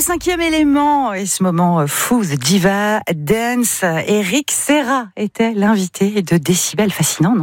Cinquième élément et ce moment fou, The Diva Dance. Eric Serra était l'invité de Décibel. Fascinant, non ?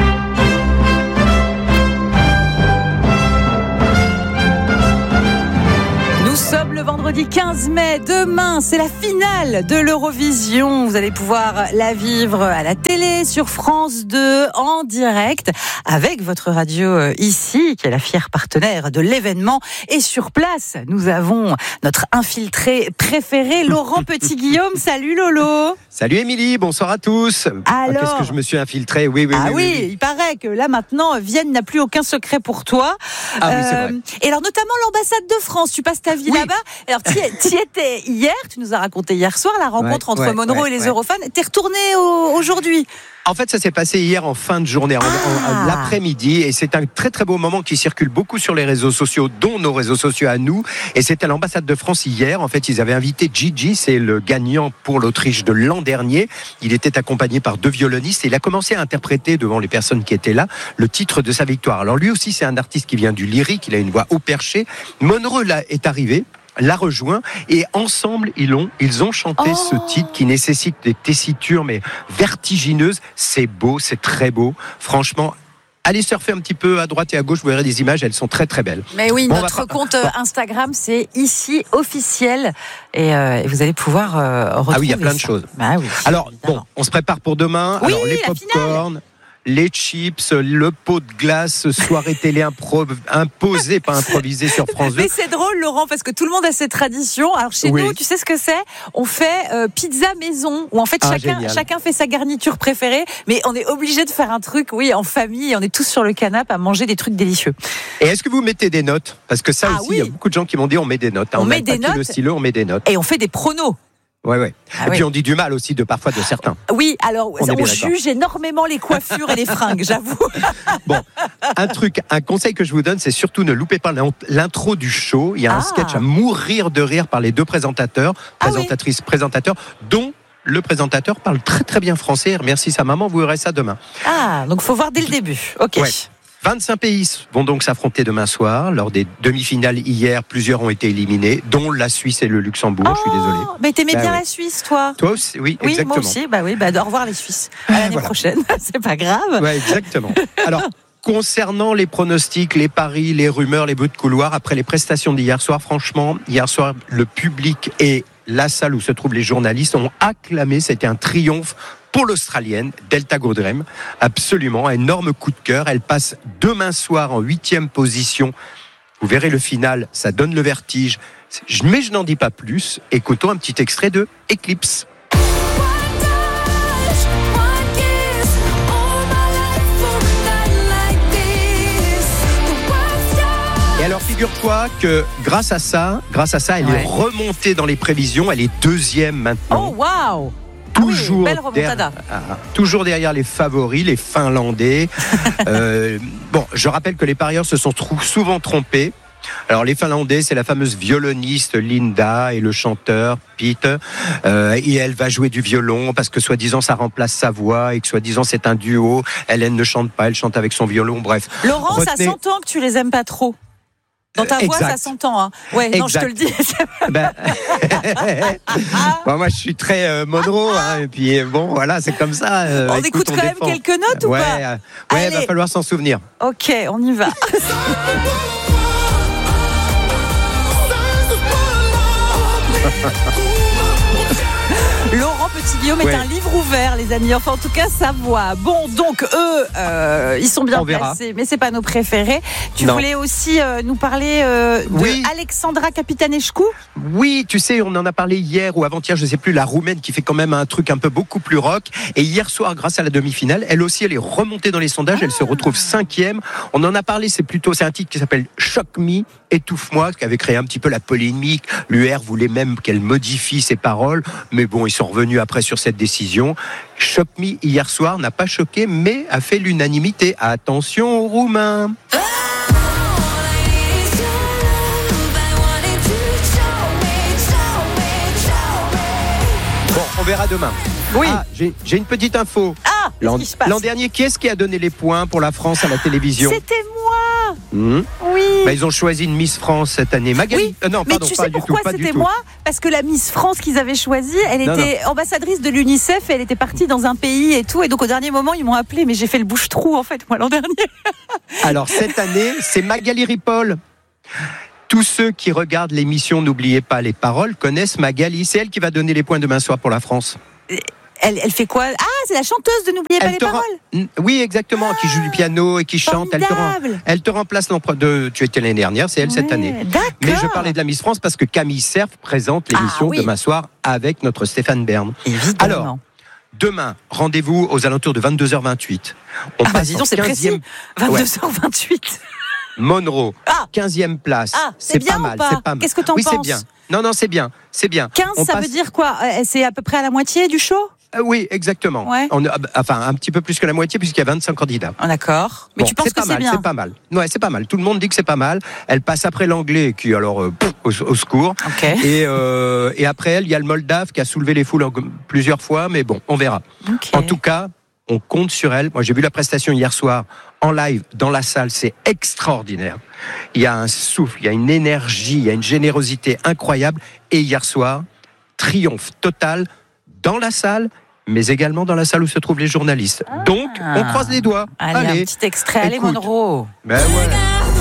Nous sommes le vendredi 15 mai. Demain, c'est la finale de l'Eurovision. Vous allez pouvoir la vivre à la télé, sur France 2, en direct, avec votre radio ici, qui est la fière partenaire de l'événement. Et sur place, nous avons notre infiltré préféré, Laurent Petit-Guillaume. Salut Lolo. Salut Émilie, bonsoir à tous. Alors, qu'est-ce que je me suis infiltré ? Oui. Il paraît que là maintenant, Vienne n'a plus aucun secret pour toi. Ah oui, c'est vrai. Et alors notamment l'ambassade de France, tu passes ta vie là-bas. Alors tu y étais hier, tu nous as raconté hier soir la rencontre entre Monroe et les Eurofans. T'es retourné aujourd'hui. En fait, ça s'est passé hier en fin de journée, en l'après-midi, et c'est un très très beau moment qui circule beaucoup sur les réseaux sociaux, dont nos réseaux sociaux à nous. Et c'était à l'ambassade de France hier. En fait, ils avaient invité Gigi, c'est le gagnant pour l'Autriche de l'an dernier. Il était accompagné par 2 violonistes et il a commencé à interpréter devant les personnes qui étaient là le titre de sa victoire. Alors lui aussi, c'est un artiste qui vient du lyrique, il a une voix haut perché. Monroe là est arrivé, l'a rejoint et ensemble ils ont chanté ce titre qui nécessite des tessitures mais vertigineuses. C'est beau, c'est très beau. Franchement, allez surfer un petit peu à droite et à gauche, vous verrez des images, elles sont très très belles. Mais oui, notre compte Instagram, c'est ici officiel et vous allez pouvoir retrouver. Ah oui, il y a plein de choses. Bah oui, alors bon, on se prépare pour demain. Oui, alors les pop-corn, les chips, le pot de glace, soirée télé imposée, pas improvisée sur France 2. Mais c'est drôle, Laurent, parce que tout le monde a ses traditions. Alors chez nous, tu sais ce que c'est ? On fait pizza maison, où en fait chacun fait sa garniture préférée, mais on est obligé de faire un truc, en famille, et on est tous sur le canapé à manger des trucs délicieux. Et est-ce que vous mettez des notes ? Parce que ça aussi, il y a beaucoup de gens qui m'ont dit on met des notes. On met des notes, le stylo, on met des notes. Et on fait des pronos. Ouais. Et puis on dit du mal aussi parfois de certains. Oui, alors on juge énormément les coiffures et les fringues, j'avoue. Bon, un conseil que je vous donne, c'est surtout ne loupez pas l'intro du show. Il y a un sketch à mourir de rire par les 2 présentateurs, présentateurs, dont le présentateur parle très très bien français. Il remercie sa maman, vous verrez ça demain. Ah, donc faut voir dès le début. Ok. Ouais. 25 pays vont donc s'affronter demain soir. Lors des demi-finales hier, plusieurs ont été éliminés, dont la Suisse et le Luxembourg. Je suis désolé. Mais t'aimais bien la Suisse, toi ? Toi aussi, oui, exactement. Moi aussi, au revoir les Suisses. À l'année prochaine, c'est pas grave. Ouais, exactement. Alors, concernant les pronostics, les paris, les rumeurs, les bruits de couloir, après les prestations d'hier soir, franchement, hier soir, le public et la salle où se trouvent les journalistes ont acclamé. C'était un triomphe pour l'Australienne, Delta Goddard. Absolument, un énorme coup de cœur. Elle passe demain soir en 8e position. Vous verrez le final, ça donne le vertige. Mais je n'en dis pas plus. Écoutons un petit extrait de Eclipse. Et alors, figure-toi que grâce à ça, elle est remontée dans les prévisions. Elle est 2e maintenant. Oh, waouh! Toujours derrière les favoris, les Finlandais. Je rappelle que les parieurs se sont souvent trompés. Alors les Finlandais, c'est la fameuse violoniste Linda et le chanteur Pete. Et elle va jouer du violon parce que soi-disant ça remplace sa voix et que soi-disant c'est un duo. Hélène ne chante pas, elle chante avec son violon. Bref. Laurent, ça s'entend que tu les aimes pas trop. Dans ta voix, ça s'entend. Hein. Ouais, non, je te le dis. Moi, je suis très Monroe. Et puis, voilà, c'est comme ça. On écoute quand même quelques notes ou pas ? Il va falloir s'en souvenir. Ok, on y va. Laurent Petit-Guillaume est un livre ouvert, les amis. Enfin, en tout cas, sa voix. Bon, donc eux, ils sont bien placés, mais c'est pas nos préférés. Tu voulais aussi nous parler de Alexandra Capitanescu ? Oui, tu sais, on en a parlé hier ou avant-hier, je sais plus, la Roumaine qui fait quand même un truc un peu beaucoup plus rock. Et hier soir, grâce à la demi-finale, elle aussi, elle est remontée dans les sondages. Elle se retrouve 5e. On en a parlé, c'est un titre qui s'appelle Choc Me, Étouffe-moi, qui avait créé un petit peu la polémique. L'UR voulait même qu'elle modifie ses paroles, mais bon, ils sont revenus après sur cette décision. Choc Me, hier soir, n'a pas choqué, mais a fait l'unanimité. Attention aux Roumains. Bon, on verra demain. Oui. J'ai une petite info. Qu'est-ce qui se passe ? L'an dernier, qui est-ce qui a donné les points pour la France à la télévision ? C'était moi. Mmh. Oui. Bah, ils ont choisi une Miss France cette année. Magali. Oui, Non, mais pardon, tu pas sais du tout. pourquoi Pas du c'était tout. moi? Parce que la Miss France qu'ils avaient choisie, elle Non, était ambassadrice de l'UNICEF et elle était partie dans un pays et tout. Et donc au dernier moment, ils m'ont appelé, mais j'ai fait le bouche-trou en fait, moi l'an dernier. Alors cette année, c'est Magali Ripoll. Tous ceux qui regardent l'émission N'oubliez pas les paroles connaissent Magali. C'est elle qui va donner les points demain soir pour la France. Elle fait quoi? Ah, c'est la chanteuse de N'oubliez pas Elle les te paroles. Oui, exactement, qui joue du piano et qui chante. Formidable. Elle te remplace tu étais l'année dernière, c'est elle cette année. D'accord. Mais je parlais de la Miss France parce que Camille Cerf présente l'émission oui. demain soir avec notre Stéphane Bern. Évidemment. Alors, demain, rendez-vous aux alentours de 22h28. On passe dis donc, en c'est 15e. précis. 22h28. Monroe, Ah. 15e place. Ah, c'est bien pas ou mal, pas c'est pas mal. Qu'est-ce que t'en oui, penses? c'est bien. Non, c'est bien. C'est bien. 15, On ça passe- veut dire quoi? C'est à peu près à la moitié du show? Oui, exactement. Ouais. Enfin, un petit peu plus que la moitié puisqu'il y a 25 candidats. Ah, d'accord. Mais Bon, tu penses que pas c'est mal, bien? C'est pas mal. Ouais, c'est pas mal. Tout le monde dit que c'est pas mal. Elle passe après l'anglais qui, alors, au secours. Ok. Et après elle, il y a le Moldave qui a soulevé les foules plusieurs fois, mais bon, on verra. Ok. En tout cas, on compte sur elle. Moi, j'ai vu la prestation hier soir en live dans la salle. C'est extraordinaire. Il y a un souffle, il y a une énergie, il y a une générosité incroyable. Et hier soir, triomphe total dans la salle, mais également dans la salle où se trouvent les journalistes. Donc, on croise les doigts. Allez, un petit extrait. Allez, Écoute. Monroe. Ben ouais.